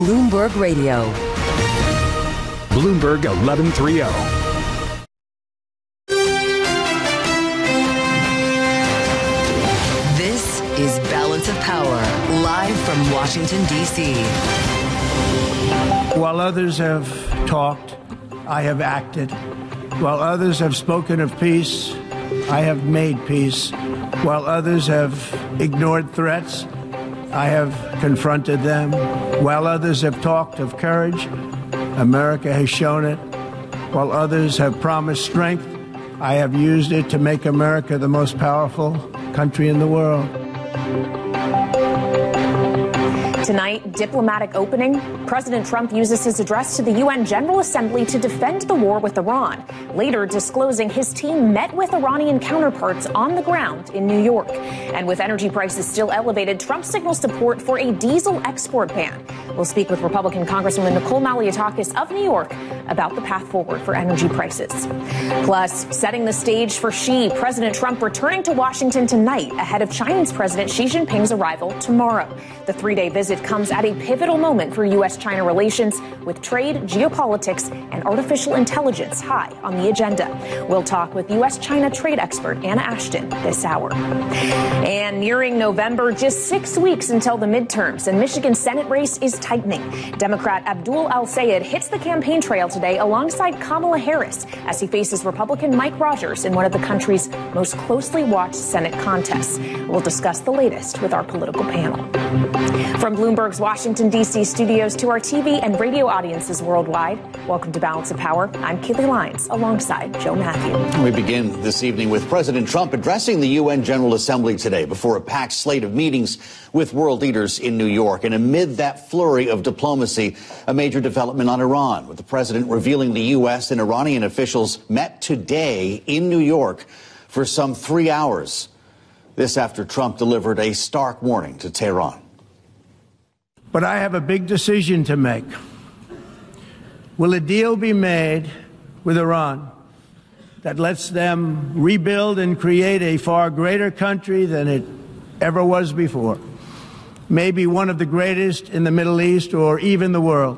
Bloomberg Radio. Bloomberg 1130. This is Balance of Power, live from Washington, D.C. While others have talked, I have acted. While others have spoken of peace, I have made peace. While others have ignored threats, I have confronted them. While others have talked of courage, America has shown it. While others have promised strength, I have used it to make America the most powerful country in the world. Tonight, diplomatic opening. President Trump uses his address to the UN General Assembly to defend the war with Iran, later disclosing his team met with Iranian counterparts on the ground in New York. And with energy prices still elevated, Trump signals support for a diesel export ban. We'll speak with Republican Congresswoman Nicole Malliotakis of New York about the path forward for energy prices. Plus, setting the stage for Xi, President Trump returning to Washington tonight ahead of Chinese President Xi Jinping's arrival tomorrow. The three-day visit comes at a pivotal moment for U.S.-China relations, with trade, geopolitics, and artificial intelligence high on the agenda. We'll talk with U.S.-China trade expert Anna Ashton this hour. And nearing November, just 6 weeks until the midterms, and Michigan's Senate race is tightening. Democrat Abdul Al-Sayed hits the campaign trail today alongside Kamala Harris as he faces Republican Mike Rogers in one of the country's most closely watched Senate contests. We'll discuss the latest with our political panel. From Bloomberg's Washington, D.C. studios to our TV and radio audiences worldwide, welcome to Balance of Power. I'm Keely Lyons alongside Joe Matthew. We begin this evening with President Trump addressing the UN General Assembly today before a packed slate of meetings with world leaders in New York. And amid that flurry of diplomacy, a major development on Iran, with the president revealing the U.S. and Iranian officials met today in New York for some 3 hours. This after Trump delivered a stark warning to Tehran. But I have a big decision to make. Will a deal be made with Iran that lets them rebuild and create a far greater country than it ever was before? Maybe one of the greatest in the Middle East or even the world?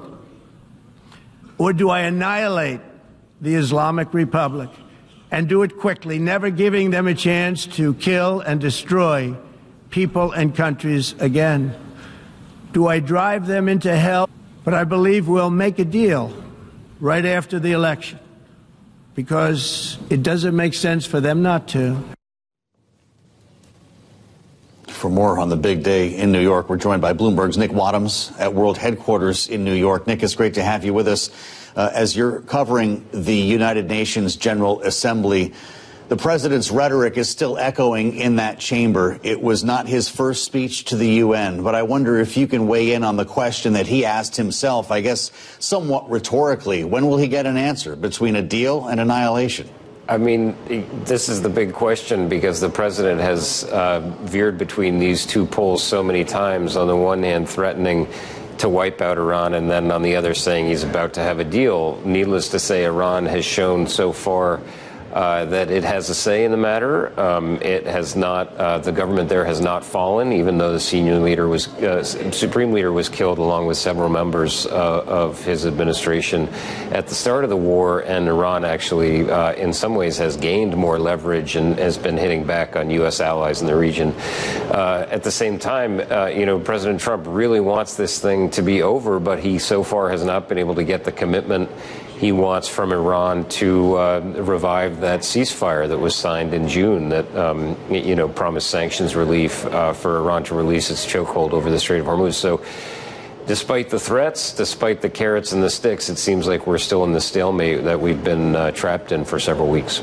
Or do I annihilate the Islamic Republic and do it quickly, never giving them a chance to kill and destroy people and countries again? Do I drive them into hell? But I believe we'll make a deal right after the election, because it doesn't make sense for them not to. For more on the big day in New York, we're joined by Bloomberg's Nick Wadhams at World Headquarters in New York. Nick, it's great to have you with us. As you're covering the United Nations General Assembly, the president's rhetoric is still echoing in that chamber. It was not his first speech to the UN, but I wonder if you can weigh in on the question that he asked himself, I guess somewhat rhetorically. When will he get an answer between a deal and annihilation? I mean, this is the big question, because the president has veered between these two poles so many times. On the one hand, threatening to wipe out Iran, and then on the other saying he's about to have a deal. Needless to say, Iran has shown so far that it has a say in the matter. It has not. The government there has not fallen, even though the senior leader was, supreme leader was killed along with several members of his administration at the start of the war. And Iran actually, in some ways, has gained more leverage and has been hitting back on U.S. allies in the region. At the same time, President Trump really wants this thing to be over, but he so far has not been able to get the commitment he wants from Iran to revive that ceasefire that was signed in June that, promised sanctions relief for Iran to release its chokehold over the Strait of Hormuz. So despite the threats, despite the carrots and the sticks, it seems like we're still in the stalemate that we've been trapped in for several weeks.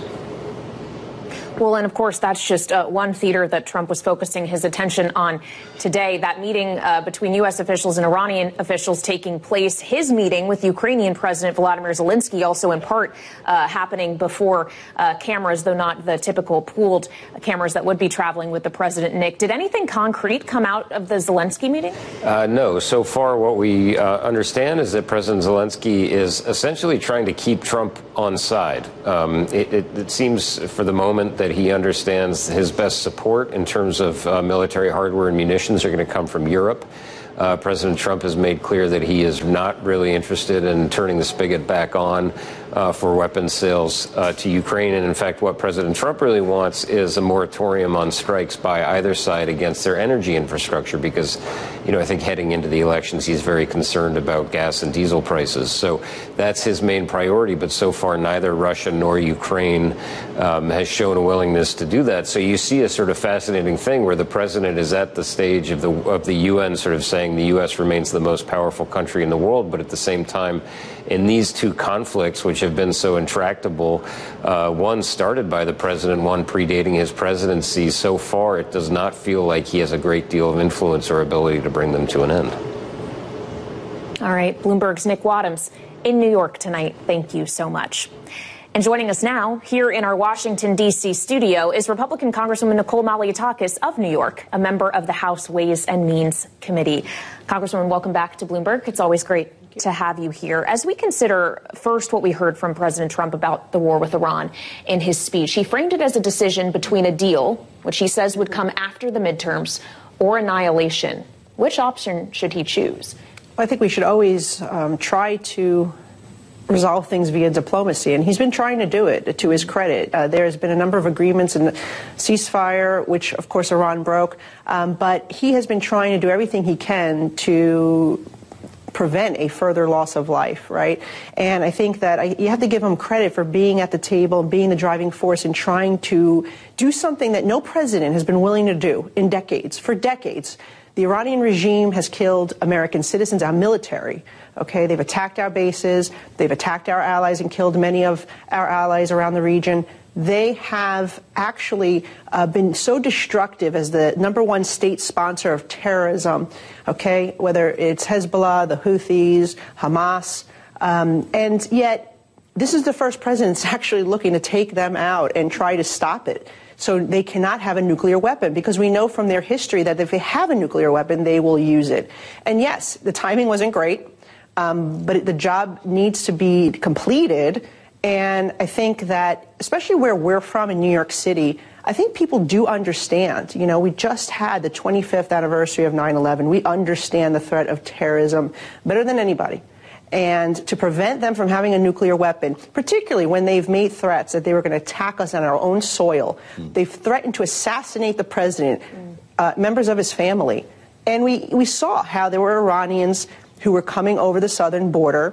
Well, and of course, that's just one theater that Trump was focusing his attention on today. That meeting between U.S. officials and Iranian officials taking place. His meeting with Ukrainian President Volodymyr Zelensky also in part happening before cameras, though not the typical pooled cameras that would be traveling with the president. Nick, did anything concrete come out of the Zelensky meeting? No. So far, what we understand is that President Zelensky is essentially trying to keep Trump on side. It seems for the moment that he understands his best support in terms of military hardware and munitions are going to come from Europe. President Trump has made clear that he is not really interested in turning the spigot back on for weapons sales to Ukraine. And in fact, what President Trump really wants is a moratorium on strikes by either side against their energy infrastructure, because, I think heading into the elections, he's very concerned about gas and diesel prices. So that's his main priority. But so far, neither Russia nor Ukraine has shown a willingness to do that. So you see a sort of fascinating thing where the president is at the stage of the UN sort of saying the U.S. remains the most powerful country in the world, but at the same time, in these two conflicts, which have been so intractable, one started by the president, one predating his presidency, so far it does not feel like he has a great deal of influence or ability to bring them to an end. All right, Bloomberg's Nick Wadhams in New York tonight. Thank you so much. And joining us now here in our Washington, D.C. studio is Republican Congresswoman Nicole Malliotakis of New York, a member of the House Ways and Means Committee. Congresswoman, welcome back to Bloomberg. It's always great to have you here. As we consider first what we heard from President Trump about the war with Iran in his speech, he framed it as a decision between a deal, which he says would come after the midterms, or annihilation. Which option should he choose? I think we should always try to resolve things via diplomacy, and he's been trying to do it, to his credit. There has been a number of agreements in the ceasefire, which, of course, Iran broke, but he has been trying to do everything he can to prevent a further loss of life, right? And I think that you have to give him credit for being at the table and being the driving force in trying to do something that no president has been willing to do in decades, for decades. The Iranian regime has killed American citizens, our military. Okay, they've attacked our bases, they've attacked our allies and killed many of our allies around the region. They have actually been so destructive as the #1 state sponsor of terrorism, okay, whether it's Hezbollah, the Houthis, Hamas, and yet this is the first president that's actually looking to take them out and try to stop it. So they cannot have a nuclear weapon, because we know from their history that if they have a nuclear weapon, they will use it. And yes, the timing wasn't great, but the job needs to be completed. And I think that, especially where we're from in New York City, I think people do understand. We just had the 25th anniversary of 9/11. We understand the threat of terrorism better than anybody. And to prevent them from having a nuclear weapon, particularly when they've made threats that they were going to attack us on our own soil, they've threatened to assassinate the president, members of his family. And we saw how there were Iranians who were coming over the southern border.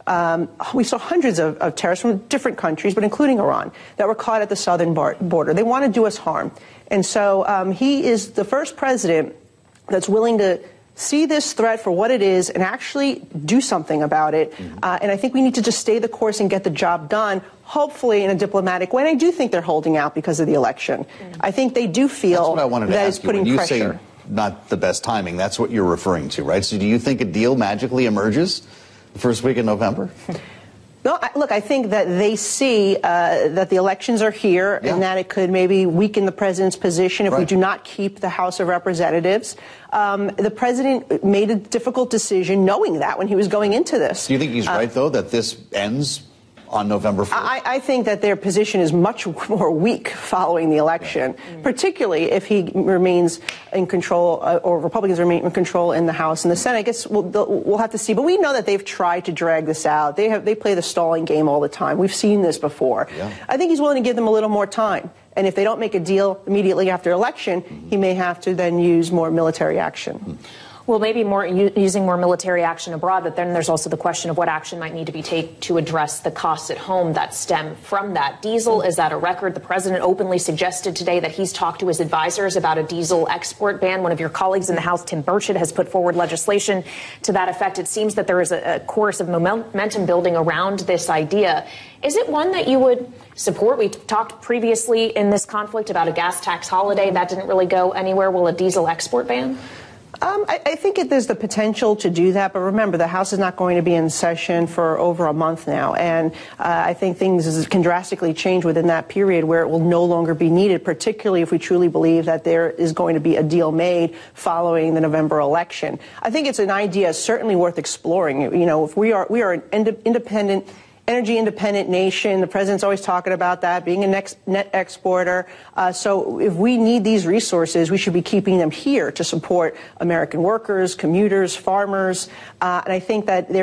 We saw hundreds of terrorists from different countries, but including Iran, that were caught at the southern border. They want to do us harm. And so he is the first president that's willing to see this threat for what it is and actually do something about it. And I think we need to just stay the course and get the job done, hopefully in a diplomatic way. And I do think they're holding out because of the election. I think they do feel that it's putting pressure. Say not the best timing, that's what you're referring to, right? So do you think a deal magically emerges the first week in November? No, look, I think that they see that the elections are here and that it could maybe weaken the president's position if we do not keep the House of Representatives. The president made a difficult decision knowing that when he was going into this. Do you think he's right, though, that this ends on November 4th? I think that their position is much more weak following the election, particularly if he remains in control or Republicans remain in control in the House and the Senate. I guess we'll have to see. But we know that they've tried to drag this out. They play the stalling game all the time. We've seen this before. I think he's willing to give them a little more time. And if they don't make a deal immediately after election, he may have to then use more military action. Well, maybe using more military action abroad, but then there's also the question of what action might need to be taken to address the costs at home that stem from that. Diesel is at a record. The president openly suggested today that he's talked to his advisors about a diesel export ban. One of your colleagues in the House, Tim Burchett, has put forward legislation to that effect. It seems that there is a chorus of momentum building around this idea. Is it one that you would support? We talked previously in this conflict about a gas tax holiday. That didn't really go anywhere. Will a diesel export ban? I think there's the potential to do that, but remember, the House is not going to be in session for over a month now, and I think things can drastically change within that period where it will no longer be needed, particularly if we truly believe that there is going to be a deal made following the November election. I think it's an idea certainly worth exploring. If we are an independent energy independent nation. The president's always talking about that, being a net exporter. So if we need these resources, we should be keeping them here to support American workers, commuters, farmers. And I think that